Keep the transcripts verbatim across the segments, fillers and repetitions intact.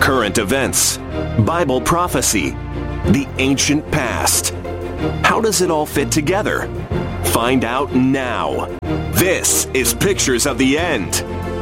current events, Bible prophecy, the ancient past. How does it all fit together? Find out now. This is Pictures of the End.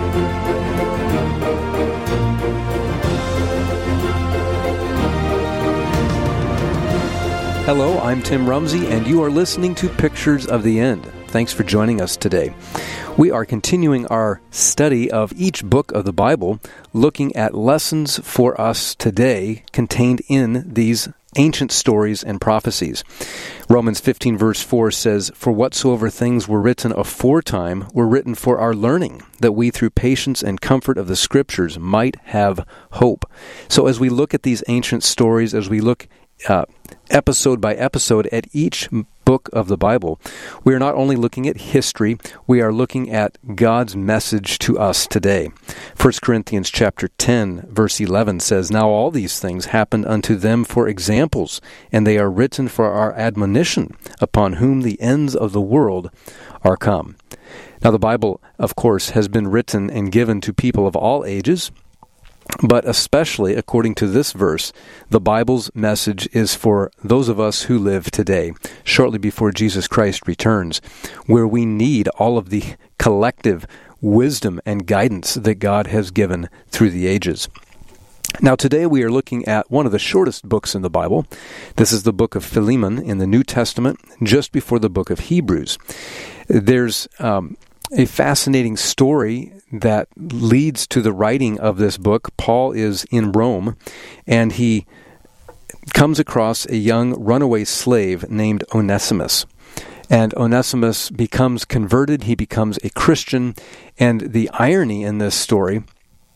Hello, I'm Tim Rumsey, and you are listening to Pictures of the End. Thanks for joining us today. We are continuing our study of each book of the Bible, looking at lessons for us today contained in these ancient stories and prophecies. Romans fifteen verse four says, "For whatsoever things were written aforetime were written for our learning, that we through patience and comfort of the Scriptures might have hope." So as we look at these ancient stories, as we look uh, episode by episode at each book of the Bible, we are not only looking at history, we are looking at God's message to us today. First Corinthians chapter ten, verse eleven says, "Now all these things happened unto them for examples, and they are written for our admonition, upon whom the ends of the world are come." Now the Bible, of course, has been written and given to people of all ages, but especially, according to this verse, the Bible's message is for those of us who live today, shortly before Jesus Christ returns, where we need all of the collective wisdom and guidance that God has given through the ages. Now today we are looking at one of the shortest books in the Bible. This is the book of Philemon in the New Testament, just before the book of Hebrews. There's um, a fascinating story that leads to the writing of this book. Paul is in Rome, and he comes across a young runaway slave named Onesimus. And Onesimus becomes converted, he becomes a Christian, and the irony in this story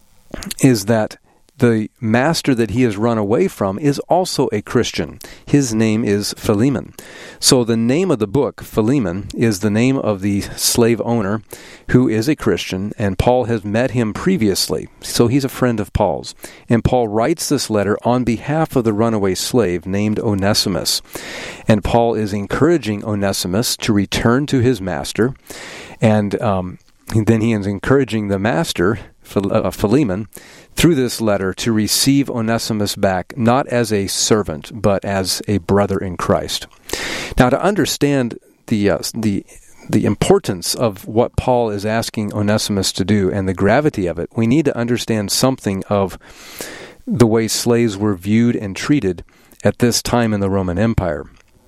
is that the master that he has run away from is also a Christian. His name is Philemon. So the name of the book, Philemon, is the name of the slave owner who is a Christian, and Paul has met him previously. So he's a friend of Paul's. And Paul writes this letter on behalf of the runaway slave named Onesimus. And Paul is encouraging Onesimus to return to his master, and um, then he is encouraging the master, Philemon, through this letter to receive Onesimus back, not as a servant, but as a brother in Christ. Now, to understand the uh, the the importance of what Paul is asking Onesimus to do and the gravity of it, we need to understand something of the way slaves were viewed and treated at this time in the Roman Empire.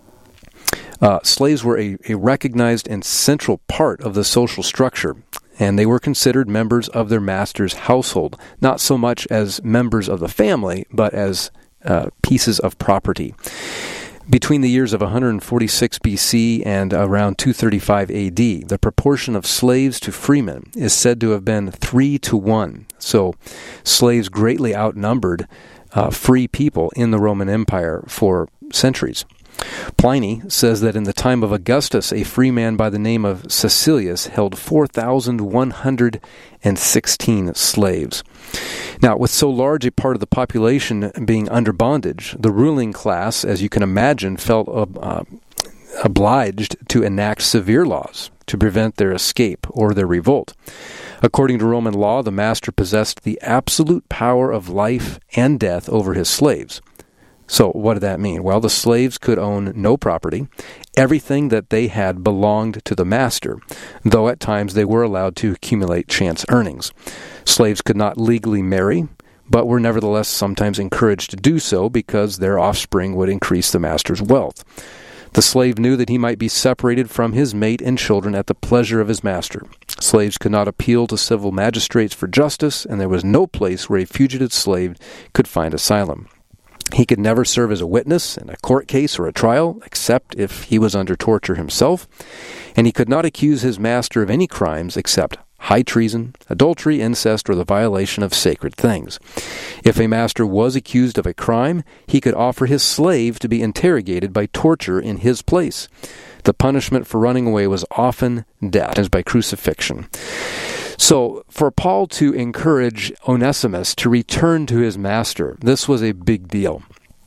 Uh, slaves were a, a recognized and central part of the social structure, and they were considered members of their master's household, not so much as members of the family, but as uh, pieces of property. Between the years of one forty-six B C and around two thirty-five A D, the proportion of slaves to freemen is said to have been three to one. So slaves greatly outnumbered uh, free people in the Roman Empire for centuries. Pliny says that in the time of Augustus, a free man by the name of Caecilius held four thousand one hundred sixteen slaves. Now, with so large a part of the population being under bondage, the ruling class, as you can imagine, felt uh, obliged to enact severe laws to prevent their escape or their revolt. According to Roman law, the master possessed the absolute power of life and death over his slaves. So what did that mean? Well, the slaves could own no property. Everything that they had belonged to the master, though at times they were allowed to accumulate chance earnings. Slaves could not legally marry, but were nevertheless sometimes encouraged to do so because their offspring would increase the master's wealth. The slave knew that he might be separated from his mate and children at the pleasure of his master. Slaves could not appeal to civil magistrates for justice, and there was no place where a fugitive slave could find asylum. He could never serve as a witness in a court case or a trial, except if he was under torture himself, and he could not accuse his master of any crimes except high treason, adultery, incest, or the violation of sacred things. If a master was accused of a crime, he could offer his slave to be interrogated by torture in his place. The punishment for running away was often death, as by crucifixion. So, for Paul to encourage Onesimus to return to his master, this was a big deal.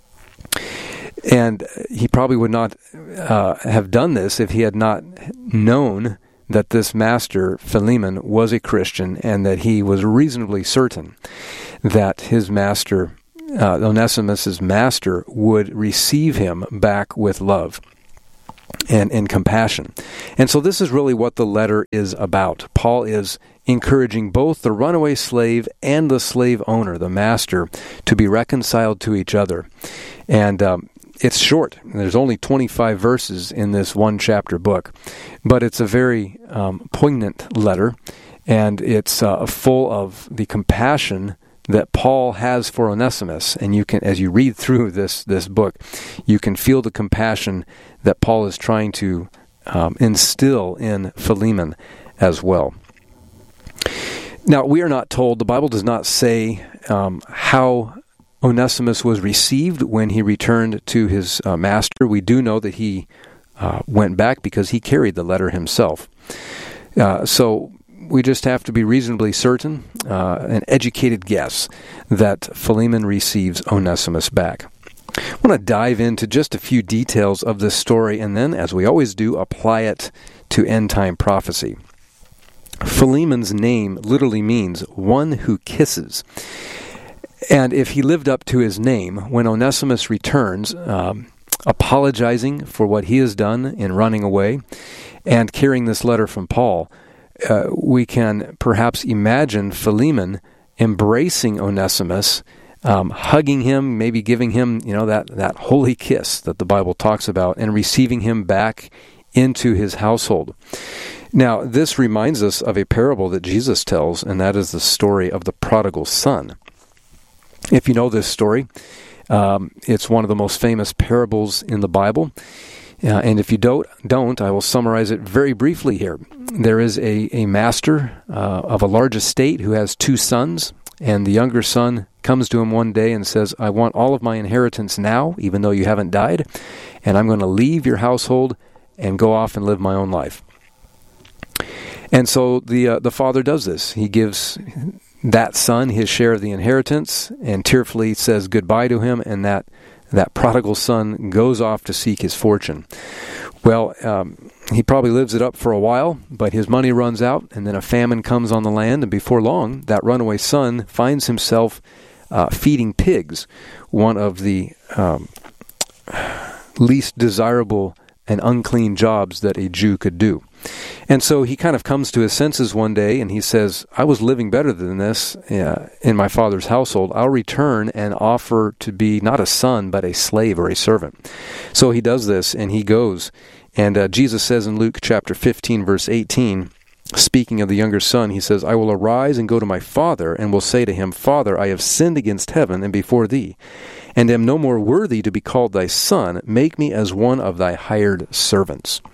And he probably would not uh, have done this if he had not known that this master, Philemon, was a Christian and that he was reasonably certain that his master, uh, Onesimus' master, would receive him back with love and, and compassion. And so this is really what the letter is about. Paul is encouraging both the runaway slave and the slave owner, the master, to be reconciled to each other. And um, it's short. There's only twenty-five verses in this one chapter book, but it's a very um, poignant letter, and it's uh, full of the compassion that Paul has for Onesimus. And you can, as you read through this this book, you can feel the compassion that Paul is trying to um, instill in Philemon as well. Now, we are not told, the Bible does not say um, how Onesimus was received when he returned to his uh, master. We do know that he uh, went back because he carried the letter himself. Uh, so we just have to be reasonably certain, uh, an educated guess, that Philemon receives Onesimus back. I want to dive into just a few details of this story and then, as we always do, apply it to end-time prophecy. Philemon's name literally means one who kisses. And if he lived up to his name, when Onesimus returns, um, apologizing for what he has done in running away and carrying this letter from Paul, uh, we can perhaps imagine Philemon embracing Onesimus, um, hugging him, maybe giving him, you know, that, that holy kiss that the Bible talks about, and receiving him back into his household. Now, this reminds us of a parable that Jesus tells, and that is the story of the prodigal son. If you know this story, um, it's one of the most famous parables in the Bible. Uh, and if you don't, don't, I will summarize it very briefly here. There is a, a master uh, of a large estate who has two sons, and the younger son comes to him one day and says, I want all of my inheritance now, even though you haven't died, and I'm going to leave your household and go off and live my own life. And so the uh, the father does this. He gives that son his share of the inheritance and tearfully says goodbye to him, and that, that prodigal son goes off to seek his fortune. Well, um, he probably lives it up for a while, but his money runs out, and then a famine comes on the land, and before long, that runaway son finds himself uh, feeding pigs, one of the um, least desirable and unclean jobs that a Jew could do. And so he kind of comes to his senses one day, and he says, I was living better than this uh, in my father's household. I'll return and offer to be not a son, but a slave or a servant. So he does this, and he goes. And uh, Jesus says in Luke chapter fifteen, verse eighteen, speaking of the younger son, he says, I will arise and go to my father, and will say to him, Father, I have sinned against heaven and before thee, and am no more worthy to be called thy son. Make me as one of thy hired servants.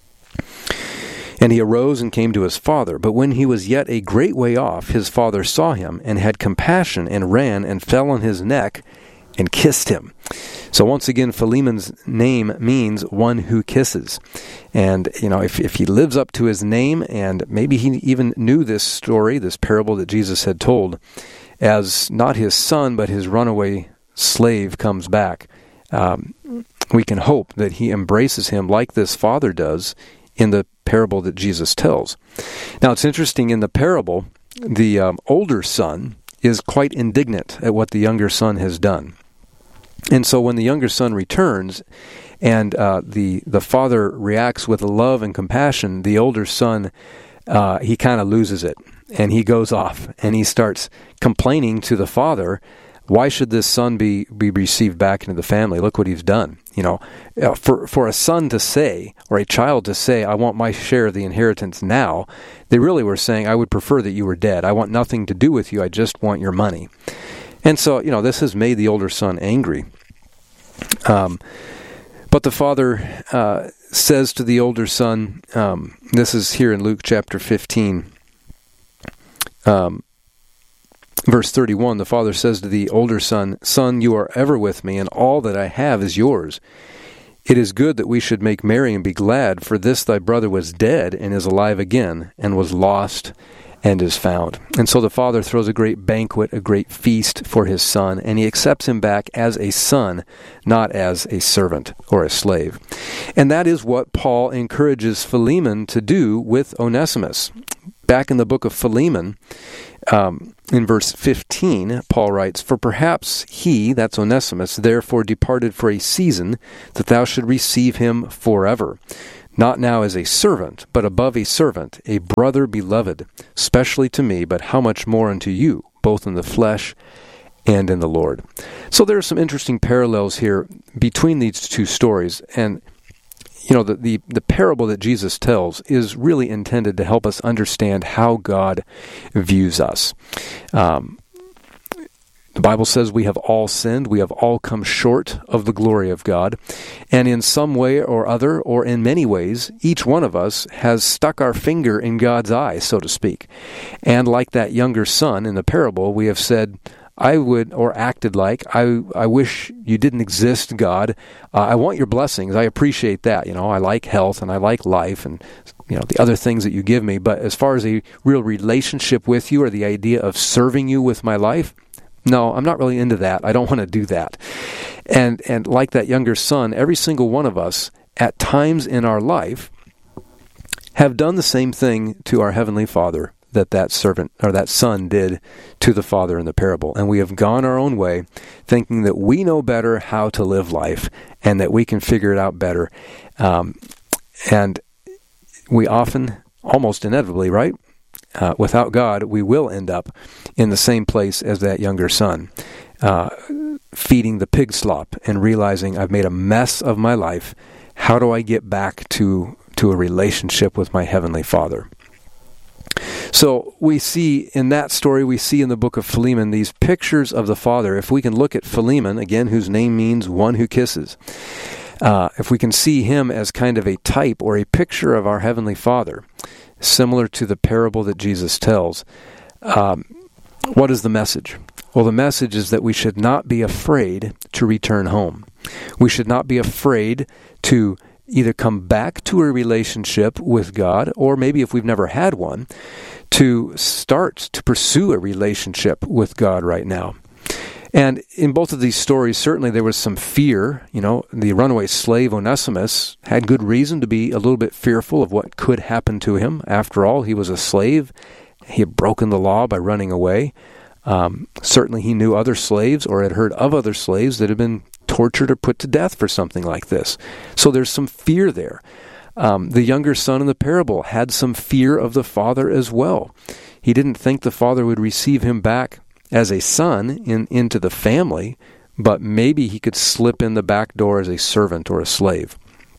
And he arose and came to his father. But when he was yet a great way off, his father saw him, and had compassion, and ran, and fell on his neck, and kissed him. So once again, Philemon's name means one who kisses. And, you know, if, if he lives up to his name, and maybe he even knew this story, this parable that Jesus had told, as not his son, but his runaway slave comes back, um, we can hope that he embraces him like this father does in the parable that Jesus tells. Now, it's interesting, in the parable, the um, older son is quite indignant at what the younger son has done. And so when the younger son returns and uh, the the father reacts with love and compassion, the older son, uh, he kind of loses it, and he goes off, and he starts complaining to the father, why should this son be, be received back into the family? Look what he's done. You know, for for a son to say, or a child to say, I want my share of the inheritance now, they really were saying, I would prefer that you were dead. I want nothing to do with you. I just want your money. And so, you know, this has made the older son angry. Um, but the father uh, says to the older son, um, this is here in Luke chapter fifteen, um, verse thirty-one, the father says to the older son, Son, you are ever with me, and all that I have is yours. It is good that we should make merry and be glad, for this thy brother was dead and is alive again, and was lost and is found. And so the father throws a great banquet, a great feast for his son, and he accepts him back as a son, not as a servant or a slave. And that is what Paul encourages Philemon to do with Onesimus. Back in the book of Philemon, um, in verse fifteen, Paul writes, "For perhaps he," that's Onesimus, "therefore departed for a season, that thou should receive him forever. Not now as a servant, but above a servant, a brother beloved, specially to me, but how much more unto you, both in the flesh and in the Lord." So there are some interesting parallels here between these two stories. And, you know, the, the, the parable that Jesus tells is really intended to help us understand how God views us. Um, the Bible says we have all sinned, we have all come short of the glory of God, and in some way or other, or in many ways, each one of us has stuck our finger in God's eye, so to speak. And like that younger son in the parable, we have said, I would, or acted like, I I wish you didn't exist, God. Uh, I want your blessings. I appreciate that. You know, I like health and I like life and, you know, the other things that you give me. But as far as a real relationship with you or the idea of serving you with my life, no, I'm not really into that. I don't want to do that. And and like that younger son, every single one of us at times in our life have done the same thing to our Heavenly Father that that servant or that son did to the father in the parable. And we have gone our own way, thinking that we know better how to live life and that we can figure it out better. Um, and we often, almost inevitably, right? Uh, without God, we will end up in the same place as that younger son, uh, feeding the pig slop and realizing I've made a mess of my life. How do I get back to, to a relationship with my Heavenly Father? So we see in that story, we see in the book of Philemon, these pictures of the Father. If we can look at Philemon, again, whose name means one who kisses, uh, if we can see him as kind of a type or a picture of our Heavenly Father, similar to the parable that Jesus tells, um, what is the message? Well, the message is that we should not be afraid to return home. We should not be afraid to either come back to a relationship with God, or maybe if we've never had one, to start to pursue a relationship with God right now. And in both of these stories, certainly there was some fear. You know, the runaway slave Onesimus had good reason to be a little bit fearful of what could happen to him. After all, he was a slave. He had broken the law by running away. Um, certainly he knew other slaves or had heard of other slaves that had been tortured or put to death for something like this. So there's some fear there. Um, the younger son in the parable had some fear of the father as well. He didn't think the father would receive him back as a son in, into the family, but maybe he could slip in the back door as a servant or a slave.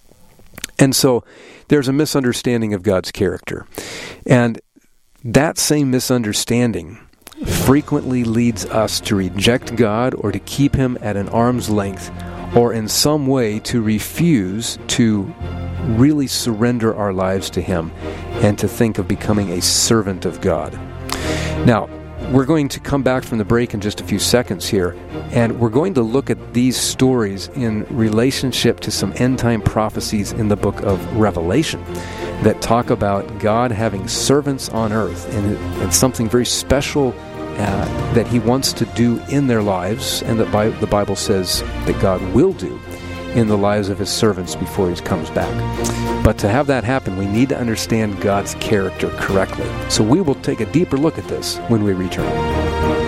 And so there's a misunderstanding of God's character. And that same misunderstanding frequently leads us to reject God or to keep him at an arm's length, or in some way to refuse to really surrender our lives to him and to think of becoming a servant of God. Now, we're going to come back from the break in just a few seconds here, and we're going to look at these stories in relationship to some end-time prophecies in the book of Revelation that talk about God having servants on earth, and, and something very special uh, that he wants to do in their lives, and that Bi- the Bible says that God will do in the lives of his servants before he comes back. But to have that happen, we need to understand God's character correctly. So we will take a deeper look at this when we return.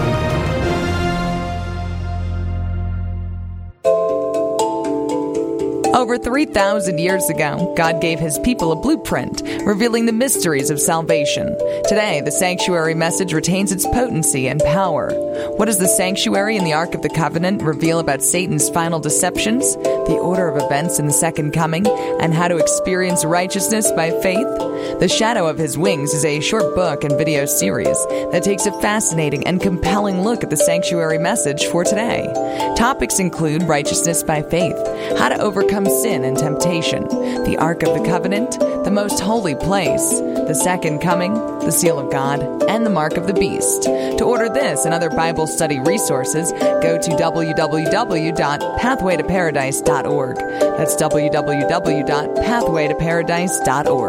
Over three thousand years ago, God gave his people a blueprint, revealing the mysteries of salvation. Today, the sanctuary message retains its potency and power. What does the sanctuary and the Ark of the Covenant reveal about Satan's final deceptions, the order of events in the second coming, and how to experience righteousness by faith? The Shadow of His Wings is a short book and video series that takes a fascinating and compelling look at the sanctuary message for today. Topics include righteousness by faith, how to overcome sin and temptation, the Ark of the Covenant, the most holy place, the second coming, the seal of God, and the mark of the beast. To order this and other Bible study resources, go to w w w dot pathway to paradise dot org. That's w w w dot pathway to paradise dot org.